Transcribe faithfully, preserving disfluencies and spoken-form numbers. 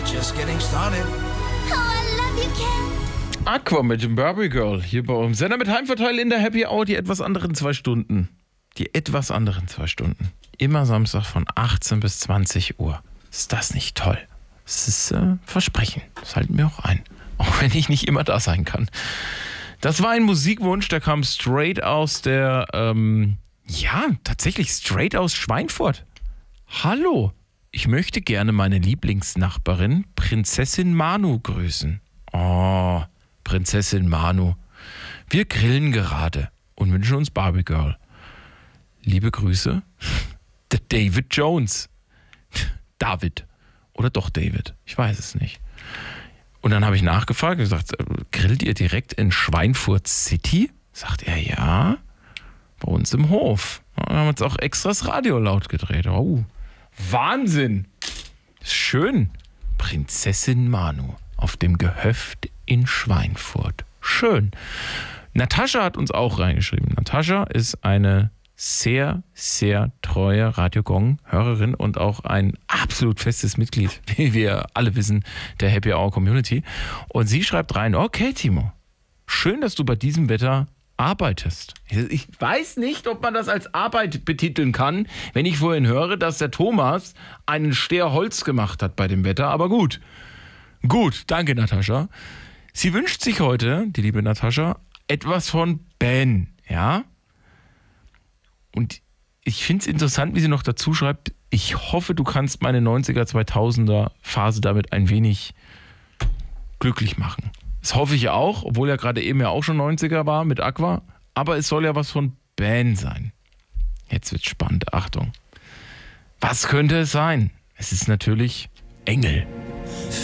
we're just getting started. Oh, I love you, Ken. Aqua mit dem Barbie Girl hier bei uns. Sender mit Heimvorteil in der Happy Hour, die etwas anderen zwei Stunden. Die etwas anderen zwei Stunden. Immer Samstag von achtzehn bis zwanzig Uhr. Ist das nicht toll? Das ist äh, Versprechen. Das halten wir auch ein. Auch wenn ich nicht immer da sein kann. Das war ein Musikwunsch, der kam straight aus der, ähm, ja, tatsächlich straight aus Schweinfurt. Hallo, ich möchte gerne meine Lieblingsnachbarin, Prinzessin Manu, grüßen. Oh, Prinzessin Manu. Wir grillen gerade und wünschen uns Barbie Girl. Liebe Grüße, der David Jones. David. Oder doch David. Ich weiß es nicht. Und dann habe ich nachgefragt und gesagt, grillt ihr direkt in Schweinfurt City? Sagt er, ja. Bei uns im Hof. Wir haben jetzt auch extra das Radio laut gedreht. Oh, Wahnsinn. Schön. Prinzessin Manu auf dem Gehöft in Schweinfurt. Schön. Natascha hat uns auch reingeschrieben. Natascha ist eine sehr, sehr treue Radio Gong-Hörerin und auch ein absolut festes Mitglied, wie wir alle wissen, der Happy Hour Community. Und sie schreibt rein, okay Timo, schön, dass du bei diesem Wetter arbeitest. Ich weiß nicht, ob man das als Arbeit betiteln kann, wenn ich vorhin höre, dass der Thomas einen Steher Holz gemacht hat bei dem Wetter, aber gut. Gut, danke Natascha. Sie wünscht sich heute, die liebe Natascha, etwas von Ben, ja? Und ich finde es interessant, wie sie noch dazu schreibt, ich hoffe, du kannst meine neunziger, zweitausender Phase damit ein wenig glücklich machen. Das hoffe ich ja auch, obwohl er gerade eben ja auch schon neunziger war mit Aqua. Aber es soll ja was von Ben sein. Jetzt wird's spannend, Achtung. Was könnte es sein? Es ist natürlich Engel.